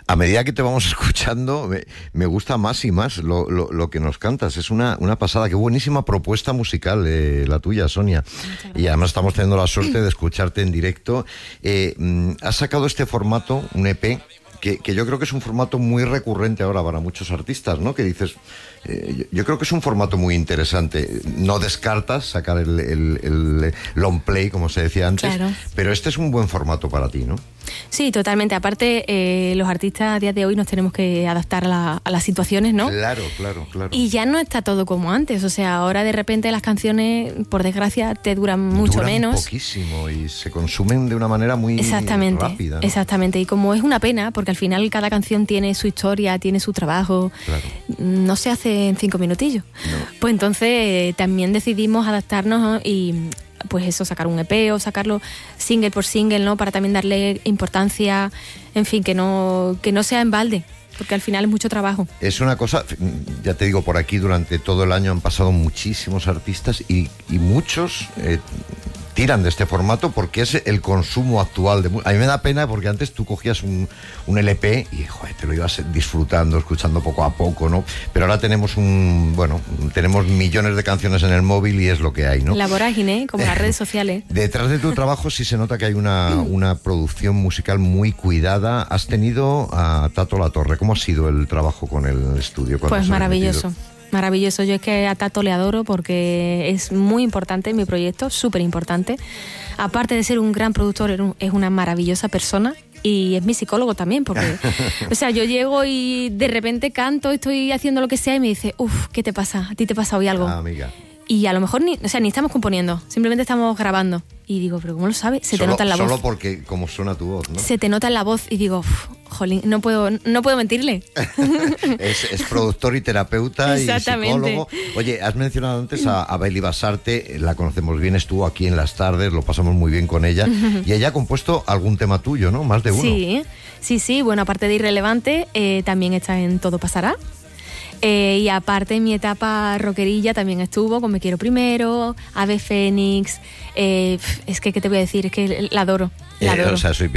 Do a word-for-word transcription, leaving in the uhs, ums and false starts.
A medida que te vamos escuchando, me, me gusta más y más lo, lo, lo que nos cantas. Es una, una pasada. Qué buenísima propuesta musical eh, la tuya, Sonia. Y además estamos teniendo la suerte de escucharte en directo. Eh, has sacado este formato, un E P, que, que yo creo que es un formato muy recurrente ahora para muchos artistas, ¿no? Que dices, eh, yo, yo creo que es un formato muy interesante. No descartas sacar el, el, el long play, como se decía antes, claro. Pero este es un buen formato para ti, ¿no? Sí, totalmente. Aparte, eh, los artistas a día de hoy nos tenemos que adaptar a, la, a las situaciones, ¿no? Claro, claro, claro. Y ya no está todo como antes. O sea, ahora de repente las canciones, por desgracia, te duran mucho duran menos. Poquísimo y se consumen de una manera muy exactamente, rápida, ¿no? Exactamente. Y como es una pena, porque al final cada canción tiene su historia, tiene su trabajo, claro. No se hace en cinco minutillos. No. Pues entonces eh, también decidimos adaptarnos y pues eso, sacar un E P o sacarlo single por single, ¿no? Para también darle importancia, en fin, que no, que no sea en balde, porque al final es mucho trabajo. Es una cosa, ya te digo, por aquí durante todo el año han pasado muchísimos artistas y, y muchos eh, tiran de este formato porque es el consumo actual. De, a mí me da pena porque antes tú cogías un, un L P y joder, te lo ibas disfrutando, escuchando poco a poco, ¿no? Pero ahora tenemos un, bueno, tenemos millones de canciones en el móvil y es lo que hay, ¿no? La vorágine, como las redes sociales. Detrás de tu trabajo sí se nota que hay una, una producción musical muy cuidada. Has tenido a Tato Latorre. ¿Cómo ha sido el trabajo con el estudio? Pues maravilloso. Maravilloso, yo es que a Tato le adoro porque es muy importante en mi proyecto, súper importante. Aparte de ser un gran productor, es una maravillosa persona y es mi psicólogo también, porque, o sea, yo llego y de repente canto, estoy haciendo lo que sea y me dice, uff, ¿qué te pasa? ¿A ti te pasa hoy algo? Ah, amiga. Y a lo mejor ni, o sea, ni estamos componiendo, simplemente estamos grabando. Y digo, ¿pero cómo lo sabes? Se solo, te nota en la solo voz. Solo porque como suena tu voz, ¿no? Se te nota en la voz y digo, jolín, no puedo, no puedo mentirle. es, es productor y terapeuta y psicólogo. Oye, has mencionado antes a, a Beli Basarte, la conocemos bien, estuvo aquí en Las Tardes, lo pasamos muy bien con ella. Y ella ha compuesto algún tema tuyo, ¿no? Más de uno. Sí, sí, sí. Bueno, aparte de Irrelevante, eh, también está en Todo Pasará. Eh, y aparte en mi etapa rockerilla también estuvo con Me Quiero Primero, Ave Fénix, eh, es que, ¿qué te voy a decir? Es que la adoro, la adoro. Eh, o sea, soy